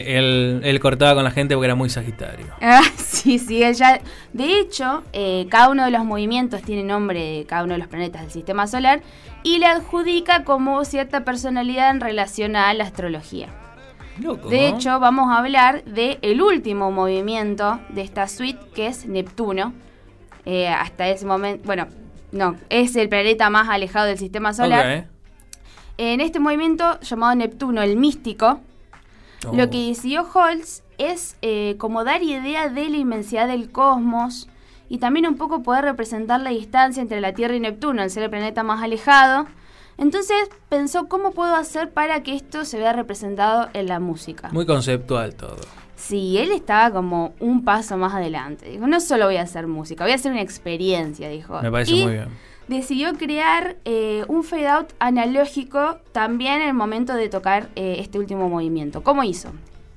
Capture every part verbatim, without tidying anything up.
él, él cortaba con la gente porque era muy Sagitario. Ah, sí, sí, él ya... De hecho, eh, cada uno de los movimientos tiene nombre de cada uno de los planetas del sistema solar y le adjudica como cierta personalidad en relación a la astrología. Loco, De ¿no? hecho, vamos a hablar del último movimiento de esta suite, que es Neptuno. Eh, hasta ese momento... Bueno, no, es el planeta más alejado del sistema solar. Okay. En este movimiento, llamado Neptuno, el místico, Oh. lo que decidió Holtz es eh, como dar idea de la inmensidad del cosmos y también un poco poder representar la distancia entre la Tierra y Neptuno, al ser el planeta más alejado. Entonces pensó, ¿cómo puedo hacer para que esto se vea representado en la música? Muy conceptual todo. Sí, él estaba como un paso más adelante. Dijo, no solo voy a hacer música, voy a hacer una experiencia, dijo. Me parece Y muy bien. decidió crear eh, un fade out analógico también en el momento de tocar eh, este último movimiento. ¿Cómo hizo?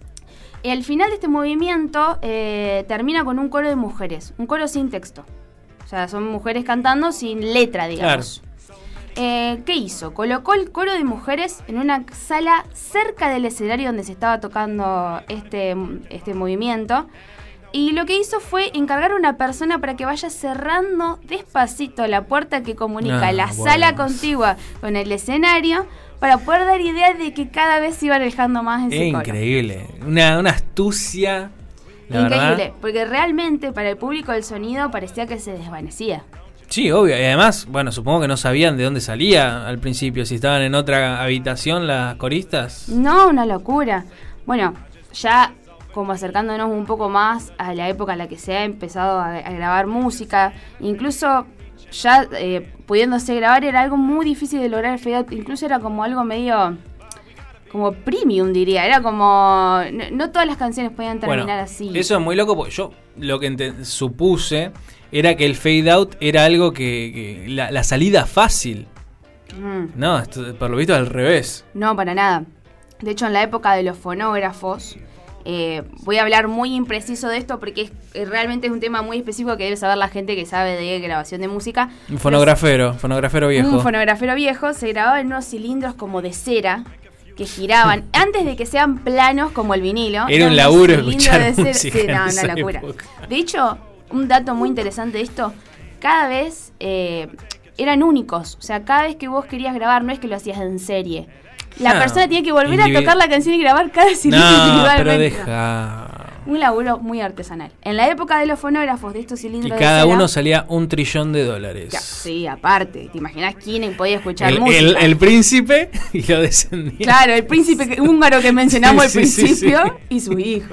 El final de este movimiento eh, termina con un coro de mujeres, un coro sin texto. O sea, son mujeres cantando sin letra, digamos. Claro. Eh, ¿Qué hizo? Colocó el coro de mujeres en una sala cerca del escenario donde se estaba tocando este, este movimiento. Y lo que hizo fue encargar a una persona para que vaya cerrando despacito la puerta que comunica Ah, la bueno. sala contigua con el escenario para poder dar idea de que cada vez se iba alejando más ese Es coro. increíble. Una, una astucia. La Increíble, verdad. porque realmente para el público el sonido parecía que se desvanecía. Sí, obvio. Y además, bueno, supongo que no sabían de dónde salía al principio. Si estaban en otra habitación las coristas. No, una locura. Bueno, ya como acercándonos un poco más a la época en la que se ha empezado a, a grabar música, incluso ya eh, pudiéndose grabar era algo muy difícil de lograr el fade out, incluso era como algo medio como premium, diría, era como no, no todas las canciones podían terminar Bueno, así. eso es muy loco porque yo lo que ente- supuse era que el fade out era algo que, que la, la salida fácil. Mm, No, esto, por lo visto al revés. no, para nada. De hecho, en la época de los fonógrafos, eh, voy a hablar muy impreciso de esto porque es, eh, realmente es un tema muy específico que debe saber la gente que sabe de grabación de música. Un fonografero, fonografero viejo. Un fonografero viejo se grababa en unos cilindros como de cera que giraban antes de que sean planos como el vinilo. Era un Eran laburo unos cilindros escuchar de cera. música Sí, en no, esa una locura. época. De hecho, un dato muy interesante de esto, cada vez eh, eran únicos. O sea, cada vez que vos querías grabar, no es que lo hacías en serie. La No, persona tiene que volver individu- a tocar la canción y grabar cada cilindro No, individualmente. pero deja. Un laburo muy artesanal. En la época de los fonógrafos, de estos Y cilindros de cada cera, uno salía un trillón de dólares. ya, sí, aparte. ¿Te imaginas quién podía escuchar El, música? el, el príncipe y lo descendía. Claro, el príncipe que- húngaro que mencionamos Sí, al sí, sí, principio sí. y sus hijos.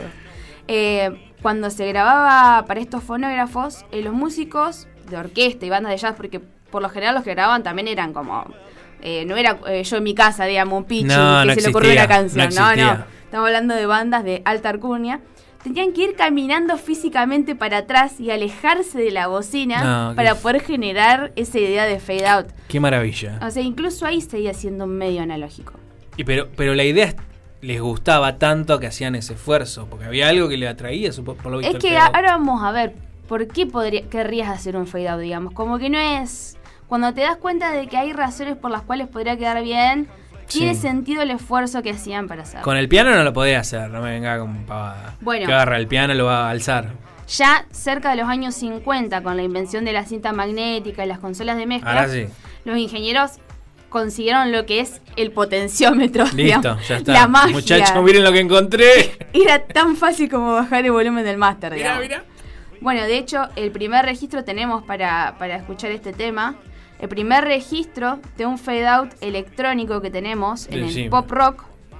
Eh, cuando se grababa para estos fonógrafos, eh, los músicos de orquesta y bandas de jazz, porque por lo general los que grababan también eran como... eh, no era eh, yo en mi casa, digamos, un pichi No, que no se le ocurrió existía, una canción. no No, no, existía. Estamos hablando de bandas de alta alcurnia. Tenían que ir caminando físicamente para atrás y alejarse de la bocina No, qué para f- poder generar esa idea de fade out. Qué maravilla. O sea, incluso ahí seguía siendo un medio analógico. Y pero, pero la idea es- les gustaba tanto que hacían ese esfuerzo, porque había algo que le atraía, supo- por lo visto. Es el que fade out. ahora vamos a ver, ¿por qué podría, querrías hacer un fade out, digamos? Como que no es... Cuando te das cuenta de que hay razones por las cuales podría quedar bien, Sí. tiene sentido el esfuerzo que hacían para hacerlo. Con el piano no lo podía hacer, no me venga con pavada. Bueno. Que agarra el piano y lo va a alzar. Ya cerca de los años cincuenta, con la invención de la cinta magnética y las consolas de mezcla, Ahora sí. los ingenieros consiguieron lo que es el potenciómetro. Listo, digamos, ya está. La magia. Muchachos, miren lo que encontré. Era tan fácil como bajar el volumen del máster, Mirá, digamos. mirá. Bueno, de hecho, el primer registro tenemos para, para escuchar este tema. El primer registro de un fade out electrónico que tenemos en Sí, el sí. pop rock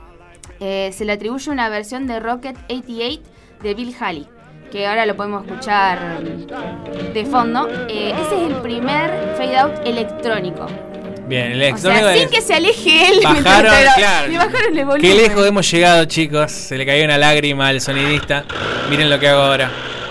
eh, se le atribuye una versión de Rocket ochenta y ocho de Bill Haley, que ahora lo podemos escuchar de fondo. Eh, ese es el primer fade out electrónico. Bien, el O electrónico sea, sin es- que se aleje él. Bajaron, mientras graba. claro. Le bajaron el volumen. Qué lejos hemos llegado, chicos. Se le cayó una lágrima al sonidista. Miren lo que hago ahora.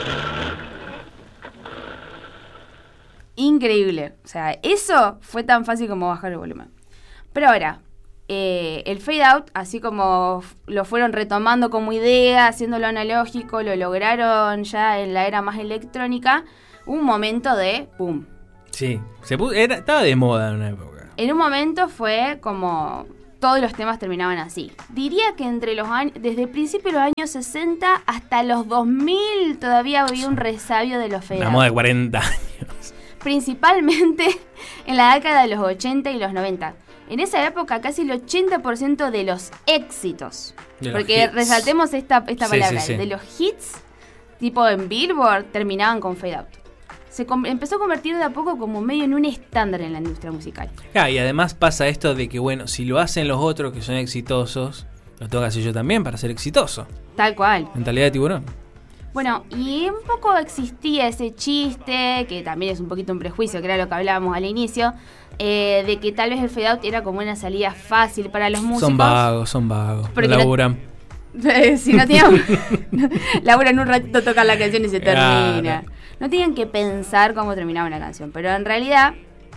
Increíble. O sea, eso fue tan fácil como bajar el volumen. Pero ahora, eh, el fade out, así como f- lo fueron retomando como idea, haciéndolo analógico, lo lograron ya en la era más electrónica, un momento de ¡pum! Sí, se puso, era, estaba de moda en una época. En un momento fue como todos los temas terminaban así. Diría que entre los años, desde el principio de los años sesenta hasta los dos mil todavía había un resabio de los fade Una out. moda de cuarenta años. Principalmente en la década de los ochenta y los noventa. En esa época casi el ochenta por ciento de los éxitos, De los porque hits. resaltemos esta, esta Sí, palabra, sí, sí. de los hits, tipo en Billboard, terminaban con fade out. Se com- empezó a convertir de a poco como medio en un estándar en la industria musical. Ah, y además pasa esto de que, bueno, si lo hacen los otros que son exitosos, lo tengo que hacer yo también para ser exitoso. Tal cual. Mentalidad de tiburón. Bueno, y un poco existía ese chiste, que también es un poquito un prejuicio, que era lo que hablábamos al inicio, eh, de que tal vez el fade out era como una salida fácil para los músicos. Son vagos, son vagos. Porque No no- laburan. Si no tenían... Laburan un ratito, tocan la canción y se termina. Claro. No tenían que pensar cómo terminaba una canción, pero en realidad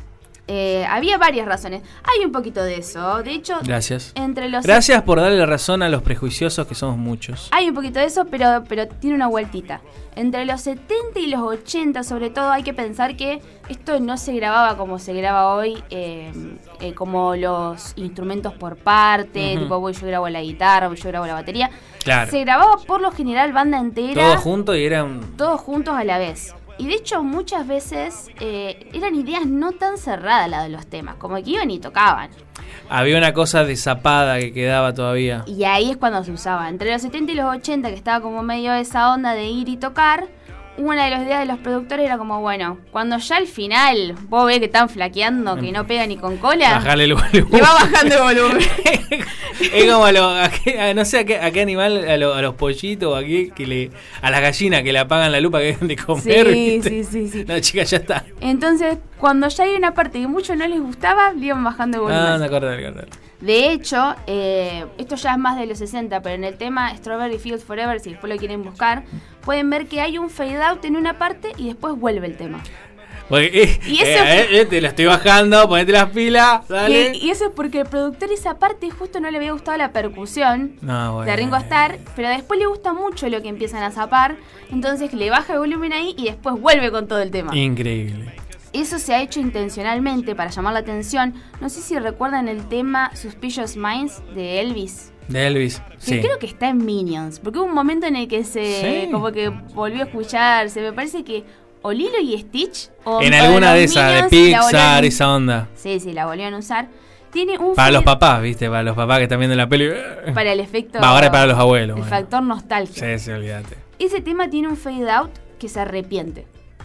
eh, había varias razones. Hay un poquito de eso. De hecho, Gracias. entre los... Gracias por darle razón a los prejuiciosos, que somos muchos. Hay un poquito de eso, pero, pero tiene una vueltita. Entre los setenta y los ochenta, sobre todo, hay que pensar que esto no se grababa como se graba hoy, eh, eh, como los instrumentos por parte, Ujú. tipo voy yo grabo la guitarra, voy yo grabo la batería. Claro. Se grababa por lo general banda entera, Todos juntos y eran... todos juntos a la vez. Y de hecho muchas veces eh, eran ideas no tan cerradas las de los temas, como que iban y tocaban. Había una cosa de zapada que quedaba todavía. Y ahí es cuando se usaba. Entre los setenta y los ochenta, que estaba como medio esa onda de ir y tocar, una de las ideas de los productores era como, bueno, cuando ya al final vos ves que están flaqueando, que no pega ni con cola, Bajarle el volumen. le va bajando el volumen. Es como a, lo- a qué- a no sé a qué, a qué animal, a, lo- a los pollitos o a qué, que le, a las gallinas que le apagan la lupa que dejan de comer. Sí, ¿viste? sí, sí, sí. No, chicas, ya está. Entonces, cuando ya hay una parte que mucho no les gustaba, le iban bajando el volumen. Ah, no, acordate, acordate. De hecho, eh, esto ya es más de los sesenta, pero en el tema Strawberry Fields Forever, si después lo quieren buscar, pueden ver que hay un fade out en una parte y después vuelve el tema. Porque, eh, Y eso- eh, eh, te lo estoy bajando, ponete las pilas, dale. Y, y eso es porque el productor esa parte justo no le había gustado la percusión No, bueno. de Ringo Starr, pero después le gusta mucho lo que empiezan a zapar, entonces le baja el volumen ahí y después vuelve con todo el tema. Increíble. Eso se ha hecho intencionalmente para llamar la atención. No sé si recuerdan el tema Suspicious Minds de Elvis. De Elvis, Que sí. creo que está en Minions, porque hubo un momento en el que se Sí. como que volvió a escucharse, me parece que o Lilo y Stitch o En o alguna los de esas, de Minions la Pixar, volvieron- esa onda. Sí, sí, la volvieron a usar. Tiene un Para los fade- papás, ¿viste? Para los papás que están viendo la peli. para el efecto Va, ahora es para los abuelos. el bueno. factor nostalgia. Sí, sí, olvídate. Ese tema tiene un fade out que se arrepiente.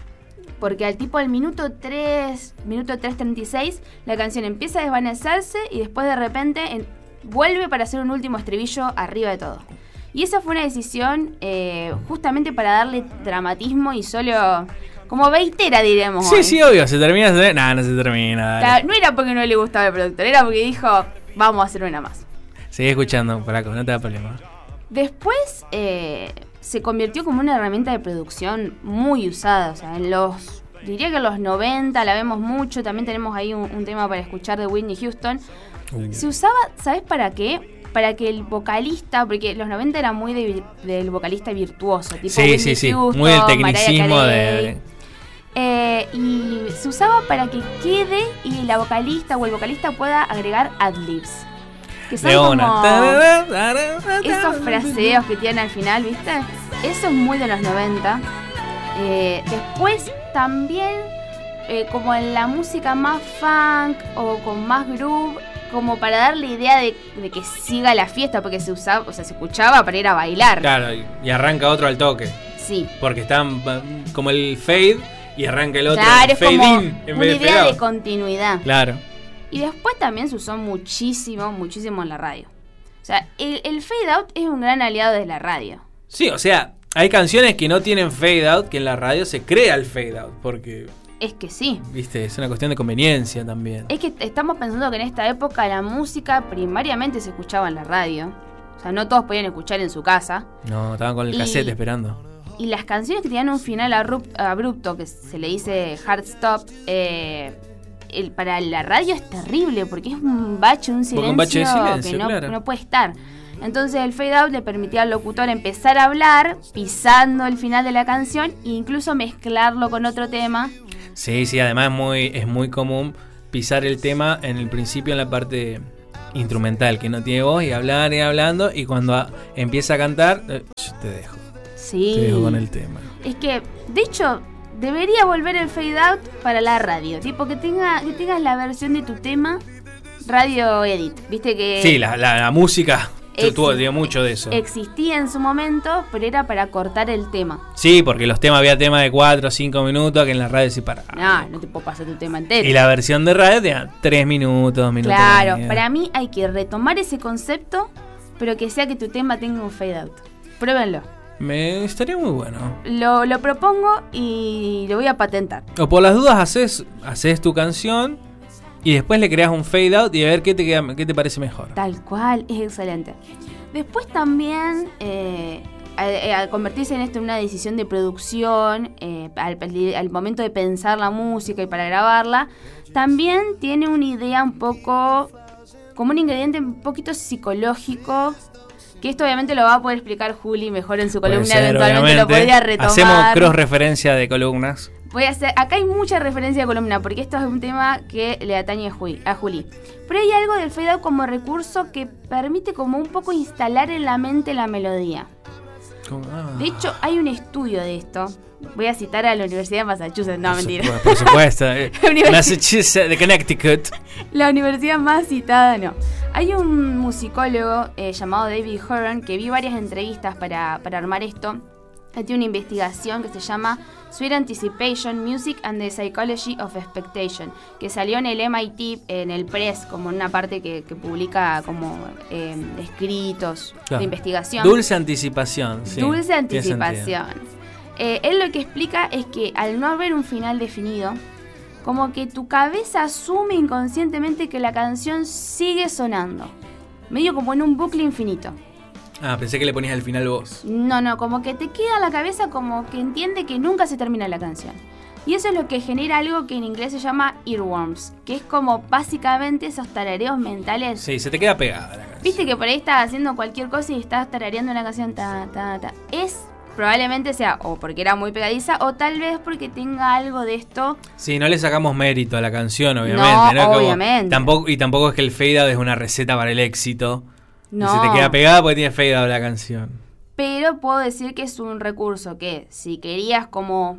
Porque al tipo al minuto tres, minuto tres treinta y seis, la canción empieza a desvanecerse y después de repente en- vuelve para hacer un último estribillo arriba de todo. Y esa fue una decisión eh, justamente para darle dramatismo y solo como veintera, diremos. Sí, hoy. sí, obvio. ¿Se termina? Se... No, no se termina. dale. Claro, no era porque no le gustaba el productor, era porque dijo, vamos a hacer una más. Sigue escuchando, Paraco, no te da problema. Después eh, se convirtió como una herramienta de producción muy usada. O sea, en los. Diría que en los noventa la vemos mucho. También tenemos ahí un, un tema para escuchar de Whitney Houston. Uh. Se usaba, ¿sabes para qué? Para que el vocalista, porque los noventa era muy de vir- del vocalista virtuoso, tipo Sí, Whitney sí, sí. Houston, Muy del Mariah tecnicismo Carey. de. Eh, y se usaba para que quede y la vocalista o el vocalista pueda agregar adlibs. Que son De una. como esos fraseos que tienen al final, ¿viste? Eso es muy de los noventa. Eh, después también, eh, como en la música más funk o con más groove, como para darle idea de, de que siga la fiesta, porque se usaba, o sea, se escuchaba para ir a bailar. Claro, y arranca otro al toque. Sí. Porque están mm, como el fade y arranca el otro. Claro, el es fade como in en una vez de idea pegado. de continuidad. Claro. Y después también se usó muchísimo, muchísimo en la radio. O sea, el, el fade out es un gran aliado de la radio. Sí, o sea, hay canciones que no tienen fade out, que en la radio se crea el fade out, porque, Es que sí. viste, es una cuestión de conveniencia también. Es que estamos pensando que en esta época la música primariamente se escuchaba en la radio. O sea, no todos podían escuchar en su casa. No, estaban con el Y- cassette esperando. Y las canciones que tenían un final abrupt- abrupto, que se le dice hard stop, eh, el, para la radio es terrible porque es un bache, un silencio, un bache de silencio, que no, claro. no puede estar. Entonces el fade out le permitía al locutor empezar a hablar pisando el final de la canción e incluso mezclarlo con otro tema. Sí, sí, además es muy, es muy común pisar el tema en el principio en la parte instrumental, que no tiene voz, y hablar y hablando, y cuando a, empieza a cantar, eh, yo te dejo. Sí. Te dejo con el tema. Es que, de hecho, debería volver el fade out para la radio. Tipo, que tenga que tengas la versión de tu tema radio edit. Viste que... Sí, la, la, la música... Ex- tuvo dio mucho de eso. Existía en su momento, pero era para cortar el tema. Sí, porque los temas había temas de cuatro o cinco minutos que en la radio se paraban. No, no te puedo pasar tu tema entero. Y la versión de radio tenía tres minutos, dos minutos. Claro, para mí hay que retomar ese concepto, pero que sea que tu tema tenga un fade out. Pruébenlo. Me estaría muy bueno. Lo, lo propongo y lo voy a patentar. O por las dudas haces, haces tu canción y después le creas un fade out y a ver qué te queda, qué te parece mejor. Tal cual, es excelente. Después también, eh, al, al convertirse en esto en una decisión de producción, eh, al, al momento de pensar la música y para grabarla, también tiene una idea un poco, como un ingrediente un poquito psicológico, que esto obviamente lo va a poder explicar Juli mejor en su Puede columna, ser, eventualmente obviamente. lo podría retomar. Hacemos cross referencia de columnas. Voy a hacer, acá hay mucha referencia de columna, porque esto es un tema que le atañe a Juli, a Juli. Pero hay algo del fade out como recurso que permite como un poco instalar en la mente la melodía. Ah. De hecho, hay un estudio de esto. Voy a citar a la Universidad de Massachusetts, no, Por mentira. supuesto, por supuesto. eh. Universidad- Massachusetts de Connecticut. La universidad más citada, no. Hay un musicólogo eh, llamado David Hearn que vi varias entrevistas para, para armar esto. Él tiene una investigación que se llama Sweet Anticipation, Music and the Psychology of Expectation, que salió en el M I T, en el Press, como en una parte que, que publica como eh, escritos Claro. de investigación. Dulce anticipación. Sí, Dulce tiene anticipación. Eh, él lo que explica es que al no haber un final definido, como que tu cabeza asume inconscientemente que la canción sigue sonando. Medio como en un bucle infinito. Ah, pensé que le ponías al final vos. No, no, como que te queda en la cabeza como que entiende que nunca se termina la canción. Y eso es lo que genera algo que en inglés se llama earworms, que es como básicamente esos tarareos mentales. Sí, se te queda pegada la canción. Viste que por ahí estás haciendo cualquier cosa y estás tarareando una canción, ta, ta, ta. Es, probablemente sea o porque era muy pegadiza o tal vez porque tenga algo de esto. Sí, no le sacamos mérito a la canción, obviamente. No, ¿no? Como obviamente. tampoco, y tampoco es que el fade out es una receta para el éxito. No. Y se te queda pegada porque tiene fade out la canción. Pero puedo decir que es un recurso que si querías como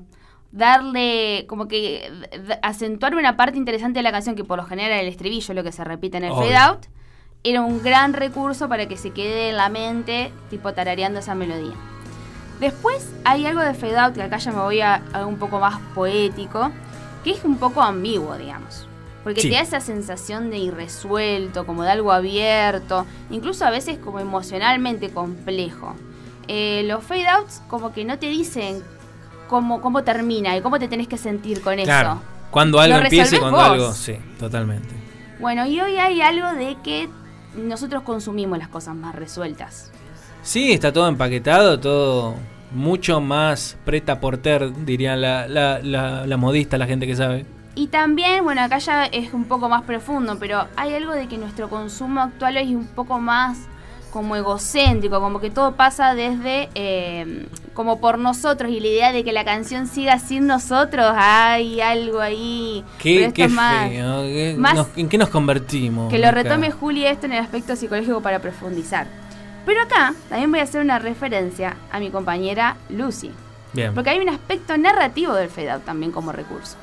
darle, como que d- acentuar una parte interesante de la canción, que por lo general el estribillo, lo que se repite en el Obvio. fade out, era un gran recurso para que se quede en la mente, tipo tarareando esa melodía. Después hay algo de fade out, que acá ya me voy a algo un poco más poético, que es un poco ambiguo, digamos. Porque Sí. te da esa sensación de irresuelto, como de algo abierto, incluso a veces como emocionalmente complejo. Eh, los fade outs como que no te dicen cómo, cómo termina y cómo te tenés que sentir con Claro. eso. Cuando algo Lo empieza y resolvés cuando vos. algo... Sí, totalmente. Bueno, y hoy hay algo de que nosotros consumimos las cosas más resueltas. Sí, está todo empaquetado, todo mucho más preta porter, dirían la, la, la, la modista, la gente que sabe. Y también, bueno, acá ya es un poco más profundo, pero hay algo de que nuestro consumo actual es un poco más como egocéntrico, como que todo pasa desde, eh, como por nosotros, y la idea de que la canción siga sin nosotros, hay algo ahí. Pero Qué, esto qué es más, feo. ¿Qué- más- nos- ¿En qué nos convertimos? que lo Mica? retome Juli esto en el aspecto psicológico para profundizar. Pero acá también voy a hacer una referencia a mi compañera Lucy, Bien, porque hay un aspecto narrativo del fade out también como recurso.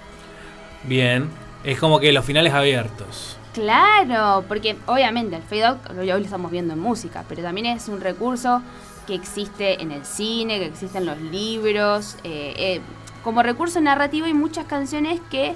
bien. Es como que los finales abiertos. Claro, porque obviamente el fade out hoy lo estamos viendo en música, pero también es un recurso que existe en el cine, que existe en los libros. Eh, eh, como recurso narrativo hay muchas canciones que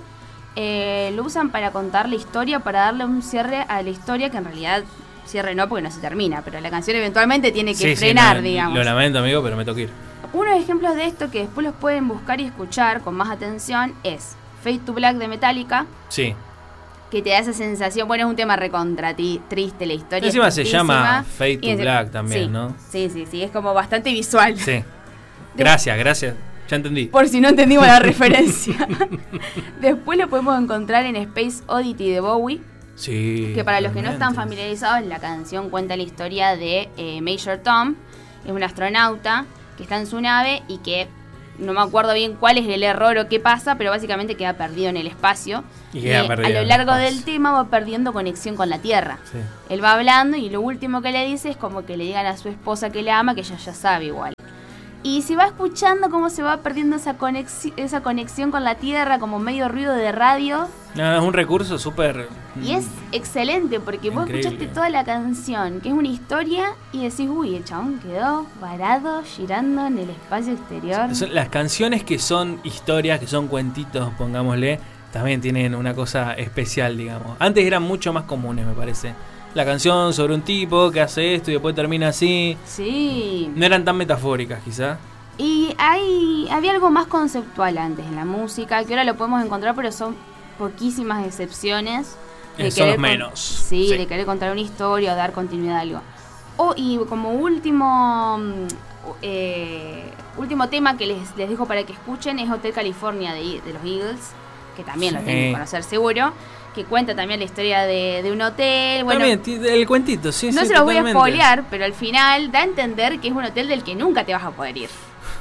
eh, lo usan para contar la historia, para darle un cierre a la historia, que en realidad cierre no porque no se termina, pero la canción eventualmente tiene que Sí, sí, frenar, no, digamos. Lo lamento, amigo, pero me toca ir. Unos ejemplos de esto que después los pueden buscar y escuchar con más atención es Fade to Black de Metallica, Sí. que te da esa sensación, bueno, es un tema recontra ti- triste, la historia. Encima es se tristísima. llama Fade to Y es- Black también, sí, ¿no? Sí, sí, sí, es como bastante visual. Sí. Gracias, gracias. Ya entendí. Por si no entendimos la referencia. Después lo podemos encontrar en Space Oddity de Bowie, Sí. que para los que no están realmente. familiarizados, la canción cuenta la historia de eh, Major Tom, es un astronauta que está en su nave y que no me acuerdo bien cuál es el error o qué pasa, pero básicamente queda perdido en el espacio. Y queda Eh, perdido a lo en el largo espacio. del tema va perdiendo conexión con la Tierra. Sí. Él va hablando y lo último que le dice es como que le digan a su esposa que le ama, que ella ya sabe igual. Y se va escuchando cómo se va perdiendo esa, conexi- esa conexión con la Tierra, como medio ruido de radio. No, es un recurso súper... Y es excelente porque vos Increíble. escuchaste toda la canción, que es una historia, y decís, uy, el chabón quedó varado, girando en el espacio exterior. Son las canciones que son historias, que son cuentitos, pongámosle, también tienen una cosa especial, digamos. Antes eran mucho más comunes, me parece. La canción sobre un tipo que hace esto y después termina así. Sí. No eran tan metafóricas, quizás. Y hay, había algo más conceptual antes en la música, que ahora lo podemos encontrar, pero son poquísimas excepciones. Eh, son querer los con- menos. Sí, Sí. de querer contar una historia o dar continuidad a algo. Oh, y como último mm, eh, último tema que les, les dejo para que escuchen es Hotel California de, de los Eagles, que también lo Sí. tienen que conocer seguro, que cuenta también la historia de, de un hotel. Bueno, También, ti- el cuentito, sí, no sí, se los voy a totalmente. spoilear, pero al final da a entender que es un hotel del que nunca te vas a poder ir.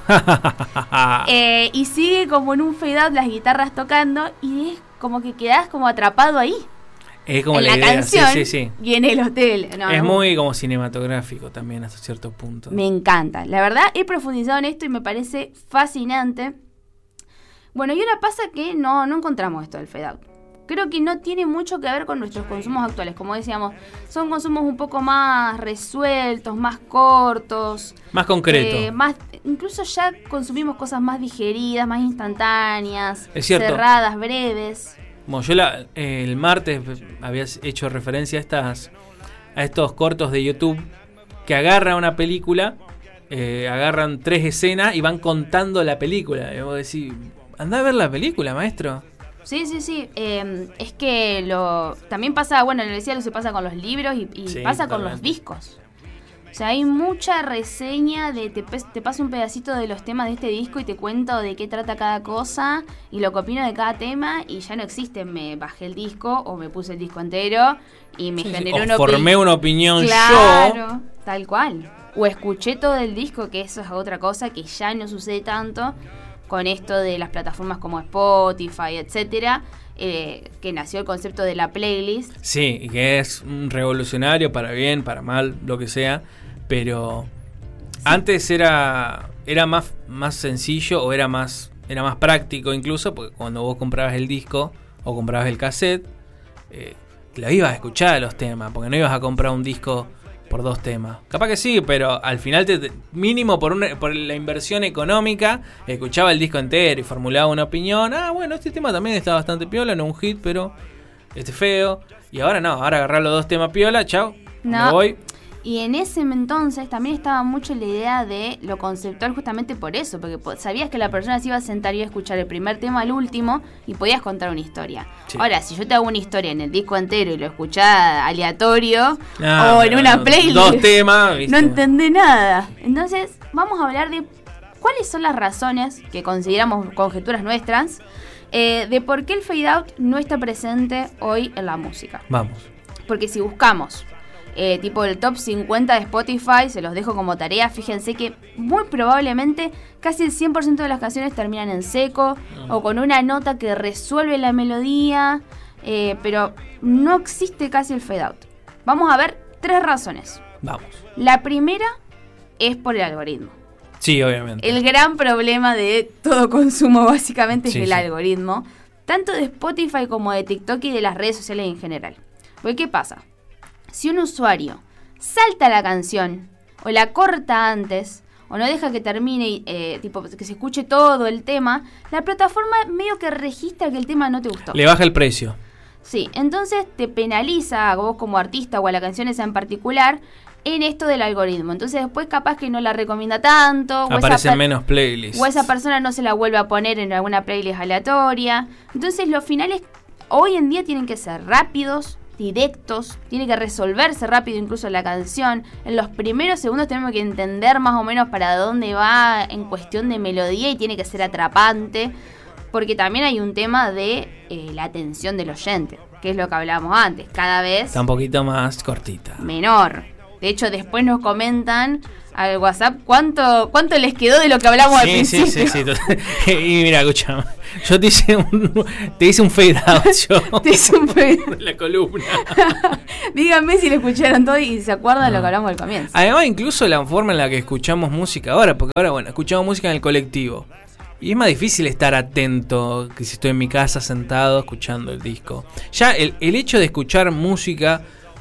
Eh, y sigue como en un fade out las guitarras tocando y es como que quedás como atrapado ahí. Es como en la, la, idea, canción sí, sí, sí. y en el hotel. No, Es no, muy como cinematográfico también hasta cierto punto. Me encanta. La verdad, he profundizado en esto y me parece fascinante. Bueno, y ahora pasa que no, no encontramos esto del fade out. Creo que no tiene mucho que ver con nuestros consumos actuales. Como decíamos, son consumos un poco más resueltos, más cortos. Más concreto. eh, más, incluso ya consumimos cosas más digeridas, más instantáneas, Es cierto. cerradas, breves. Bueno, yo la, eh, el martes habías hecho referencia a estas a estos cortos de YouTube que agarran una película, eh, agarran tres escenas y van contando la película. Y vos decís, andá a ver la película, maestro. Sí, sí, sí. Eh, es que lo también pasa, bueno, en el decía, se pasa con los libros y, y Sí, pasa con los totalmente. discos. O sea, hay mucha reseña de te, pe- te paso un pedacito de los temas de este disco y te cuento de qué trata cada cosa y lo que opino de cada tema y ya no existe. Me bajé el disco o me puse el disco entero y me Sí, sí. generó O una formé opi- una opinión yo. Claro, tal cual. O escuché todo el disco, que eso es otra cosa que ya no sucede tanto con esto de las plataformas como Spotify, etcétera, eh, que nació el concepto de la playlist. Sí, y que es un revolucionario para bien, para mal, lo que sea, pero antes era era más más sencillo o era más era más práctico incluso, porque cuando vos comprabas el disco o comprabas el cassette, eh, lo ibas a escuchar los temas, porque no ibas a comprar un disco por dos temas. Capaz que sí, pero al final te, te- mínimo por una, por la inversión económica, escuchaba el disco entero y formulaba una opinión. Ah, bueno, este tema también está bastante piola, no un hit, pero este feo. Y ahora no, ahora agarrar los dos temas piola, chao, No. me voy. Y en ese entonces también estaba mucho la idea de lo conceptual justamente por eso, porque po- sabías que la persona se iba a sentar y iba a escuchar el primer tema al último y podías contar una historia. Sí. Ahora, si yo te hago una historia en el disco entero y lo escuchás aleatorio Ah, o en pero una no, playlist, dos temas, ¿viste? no entendés nada. Entonces, vamos a hablar de cuáles son las razones que consideramos conjeturas nuestras eh, de por qué el fade out no está presente hoy en la música. Vamos. Porque si buscamos eh, tipo el top cincuenta de Spotify, se los dejo como tarea, fíjense que muy probablemente casi el cien por ciento de las canciones terminan en seco o con una nota que resuelve la melodía, eh, pero no existe casi el fade out. Vamos a ver tres razones. Vamos. La primera es por el algoritmo. Sí, obviamente. El gran problema de todo consumo básicamente es Sí, el sí. algoritmo, tanto de Spotify como de TikTok y de las redes sociales en general. Porque ¿qué pasa? Si un usuario salta la canción o la corta antes o no deja que termine, eh, tipo que se escuche todo el tema, la plataforma medio que registra que el tema no te gustó. Le baja el precio. Sí, entonces te penaliza a vos como artista o a la canción esa en particular en esto del algoritmo. Entonces después capaz que no la recomienda tanto. O esa Aparecen per- menos playlists. o esa persona no se la vuelve a poner en alguna playlist aleatoria. Entonces los finales hoy en día tienen que ser rápidos, directos, tiene que resolverse rápido incluso la canción. En los primeros segundos tenemos que entender más o menos para dónde va en cuestión de melodía y tiene que ser atrapante. Porque también hay un tema de eh, la atención del oyente, que es lo que hablábamos antes, cada vez Está un poquito más cortita. menor. De hecho, después nos comentan al WhatsApp cuánto cuánto les quedó de lo que hablamos sí, al principio. Sí, sí, sí. Y mira, escuchame, yo te hice un, te hice un fade out yo. Te hice un fade out. La columna. Díganme si lo escucharon todo y se acuerdan no. de lo que hablamos al comienzo. Además, incluso la forma en la que escuchamos música ahora, porque ahora, bueno, escuchamos música en el colectivo. Y es más difícil estar atento que si estoy en mi casa sentado escuchando el disco. Ya el, el hecho de escuchar música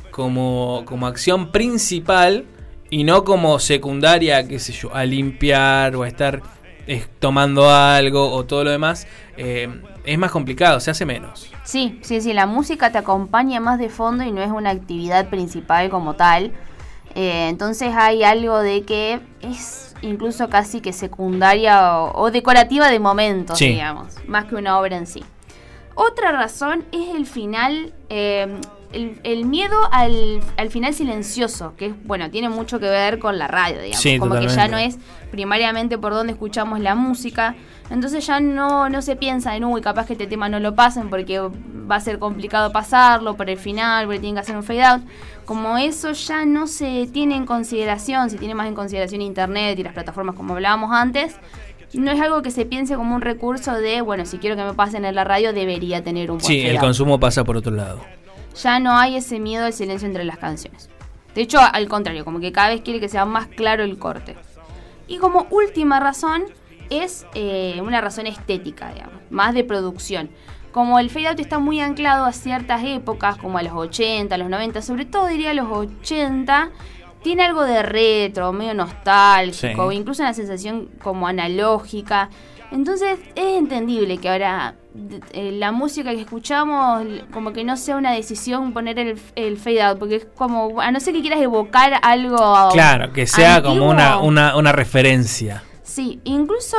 como, como acción principal y no como secundaria, qué sé yo, a limpiar o a estar eh, tomando algo o todo lo demás, eh, es más complicado, se hace menos. Sí, sí, sí, la música te acompaña más de fondo y no es una actividad principal como tal. Eh, entonces hay algo de que es incluso casi que secundaria o, o decorativa de momentos, sí. digamos, más que una obra en sí. Otra razón es el final, eh, el, el miedo al, al final silencioso, que es, bueno, tiene mucho que ver con la radio, digamos, sí, como totalmente. que ya no es primariamente por donde escuchamos la música, entonces ya no, no se piensa en, uy, capaz que este tema no lo pasen porque va a ser complicado pasarlo por el final, porque tienen que hacer un fade out. Como eso ya no se tiene en consideración, se tiene más en consideración internet y las plataformas como hablábamos antes, no es algo que se piense como un recurso de, bueno, si quiero que me pasen en la radio debería tener un buen Sí, fade el out. consumo pasa por otro lado. Ya no hay ese miedo al silencio entre las canciones. De hecho, al contrario, como que cada vez quiere que sea más claro el corte. Y como última razón es eh, una razón estética, digamos, más de producción. Como el fade out está muy anclado a ciertas épocas, como a los ochenta, a los noventa, sobre todo diría a los ochenta, tiene algo de retro, medio nostálgico, sí. incluso una sensación como analógica. Entonces es entendible que ahora eh, la música que escuchamos como que no sea una decisión poner el, el fade out, porque es como, a no ser que quieras evocar algo claro, que sea antiguo, como una, una, una referencia. Sí, incluso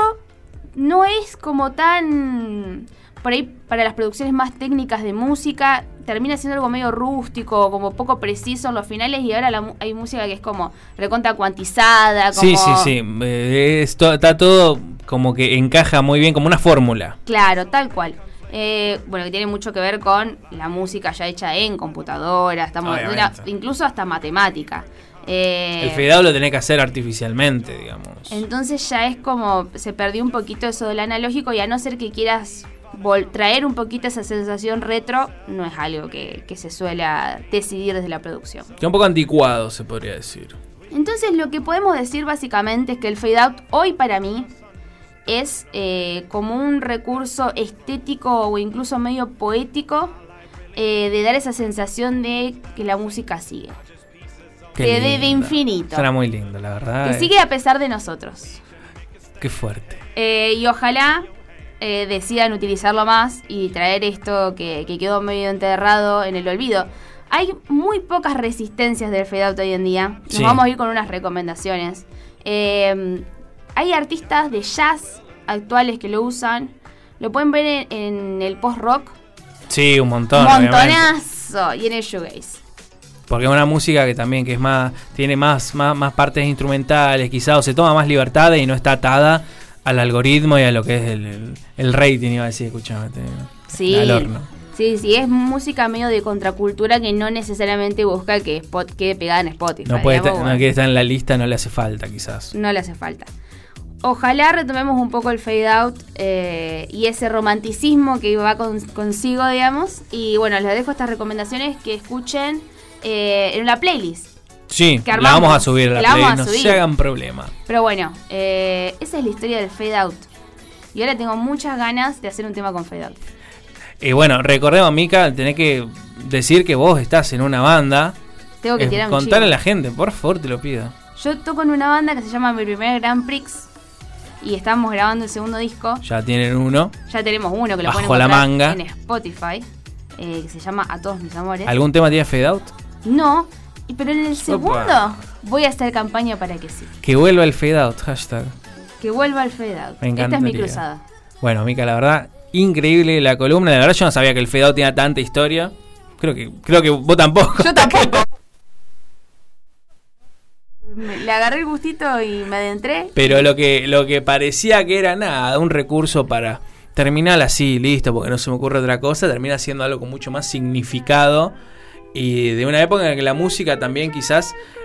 no es como tan... Por ahí, para las producciones más técnicas de música, termina siendo algo medio rústico, como poco preciso en los finales, y ahora la, hay música que es como recontra cuantizada. Como... Sí, sí, sí. Eh, esto, está todo como que encaja muy bien, como una fórmula. Claro, tal cual. Eh, bueno, que tiene mucho que ver con la música ya hecha en computadora, estamos, una, incluso hasta matemática. Eh, el fade out lo tenés que hacer artificialmente, digamos. Entonces ya es como, se perdió un poquito eso del analógico, y a no ser que quieras vol- traer un poquito esa sensación retro, no es algo que, que se suele decidir desde la producción. Está un poco anticuado, se podría decir. Entonces lo que podemos decir básicamente es que el fade out hoy para mí es eh, como un recurso estético o incluso medio poético eh, de dar esa sensación de que la música sigue. De, de, de infinito. Suena muy lindo, la verdad. Que sigue a pesar de nosotros. Qué fuerte. Eh, y ojalá eh, decidan utilizarlo más y traer esto que, que quedó medio enterrado en el olvido. Hay muy pocas resistencias del fade out hoy en día. Nos sí. vamos a ir con unas recomendaciones. Eh, hay artistas de jazz actuales que lo usan. Lo pueden ver en, en el post-rock. Sí, un montón. Montonazo. Obviamente. Y en el shoegaze. Porque es una música que también que es más tiene más, más, más partes instrumentales, quizás, o se toma más libertades y no está atada al algoritmo y a lo que es el, el, el rating, iba a decir, escuchame, sí, al horno. Sí, sí, es música medio de contracultura que no necesariamente busca que Spot quede pegada en Spotify. No puede estar, no quiere estar en la lista, no le hace falta, quizás. No le hace falta. Ojalá retomemos un poco el fade out eh, y ese romanticismo que va con, consigo, digamos. Y bueno, les dejo estas recomendaciones que escuchen eh, en una playlist. Sí, que armamos, la vamos a subir a la, la playlist, no subir. se hagan problema. Pero bueno, eh, esa es la historia del fade out. Y ahora tengo muchas ganas de hacer un tema con fade out. Y eh, bueno, recordemos, Mica, tenés que decir que vos estás en una banda. Tengo que eh, tirar un Contarle chivo. a la gente, por favor, te lo pido. Yo toco en una banda que se llama Mi Primer Grand Prix. Y estamos grabando el segundo disco. Ya tienen uno. Ya tenemos uno que lo bajo pueden la encontrar manga en Spotify. Eh, que se llama A Todos Mis Amores. ¿Algún tema tiene fade out? No, pero en el segundo Opa. voy a hacer campaña para que sí. Que vuelva el fade out, hashtag. Que vuelva el fade out. Me encantaría. Esta es mi cruzada. Bueno, Mica, la verdad, increíble la columna. La verdad yo no sabía que el fade out tenía tanta historia. Creo que, creo que vos tampoco. Yo tampoco. Le agarré el gustito y me adentré. Pero lo que, lo que parecía que era nada, un recurso para terminar así, listo, porque no se me ocurre otra cosa, termina siendo algo con mucho más significado y de una época en la que la música también quizás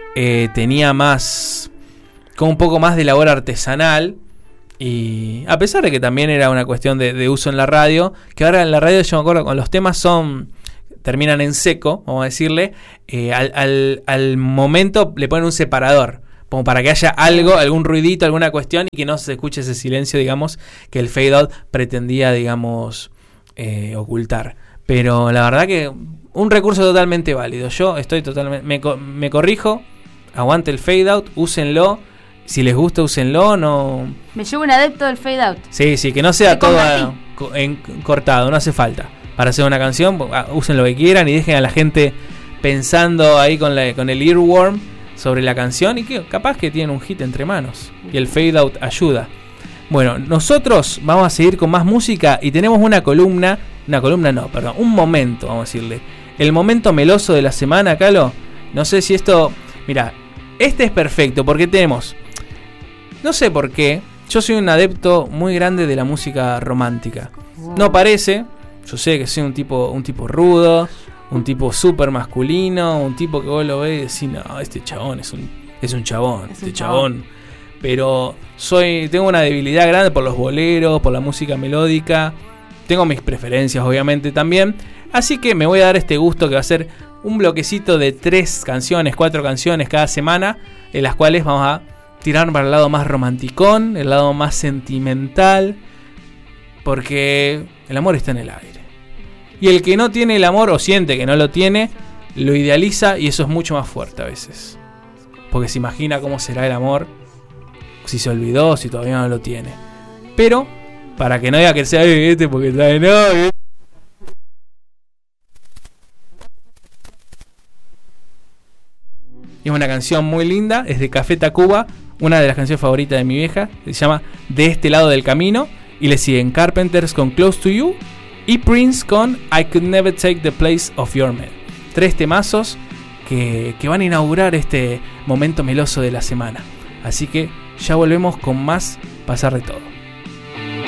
eh, tenía más, como un poco más de labor artesanal. Y a pesar de que también era una cuestión de, de uso en la radio, que ahora en la radio yo me acuerdo con los temas son terminan en seco, vamos a decirle, eh, al, al, al momento le ponen un separador, como para que haya algo, algún ruidito, alguna cuestión y que no se escuche ese silencio, digamos, que el fade out pretendía, digamos, eh, ocultar. Pero la verdad que un recurso totalmente válido. Yo estoy totalmente, me, me corrijo, aguante el fade out, úsenlo. Si les gusta, úsenlo, no... Me llevo un adepto del fade out. Sí, sí, que no sea todo a, en, cortado, no hace falta. Para hacer una canción, usen lo que quieran y dejen a la gente pensando ahí con, la, con el earworm sobre la canción y que capaz que tienen un hit entre manos. Y el fade out ayuda. Bueno, nosotros vamos a seguir con más música y tenemos una columna, una columna no, perdón, un momento, vamos a decirle. El momento meloso de la semana, Calo. No sé si esto... Mira, este es perfecto porque tenemos... No sé por qué, yo soy un adepto muy grande de la música romántica. Wow. No parece, yo sé que soy un tipo un tipo rudo, un tipo súper masculino, un tipo que vos lo ves y decís, no, este chabón es un, es un chabón, es este un chabón. chabón. Pero soy tengo una debilidad grande por los boleros, por la música melódica. Tengo mis preferencias, obviamente, también. Así que me voy a dar este gusto que va a ser un bloquecito de tres canciones, cuatro canciones cada semana, en las cuales vamos a tirar para el lado más romanticón, el lado más sentimental, porque el amor está en el aire. Y el que no tiene el amor o siente que no lo tiene, lo idealiza y eso es mucho más fuerte a veces. Porque se imagina cómo será el amor, si se olvidó, si todavía no lo tiene. Pero, para que no diga que sea este porque está de novio. Es una canción muy linda, es de Café Tacuba, una de las canciones favoritas de mi vieja, se llama De este lado del camino, y le siguen Carpenters con Close to You y Prince con I Could Never Take the Place of Your Man. Tres temazos que, que van a inaugurar este momento meloso de la semana. Así que ya volvemos con más Pasar de Todo.